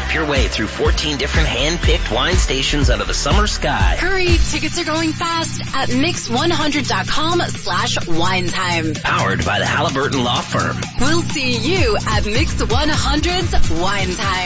Sip your way through 14 different hand-picked wine stations under the summer sky. Hurry, tickets are going fast at mix100.com/winetime. Powered by the Halliburton Law Firm. We'll see you at Mix 100's Wine Time.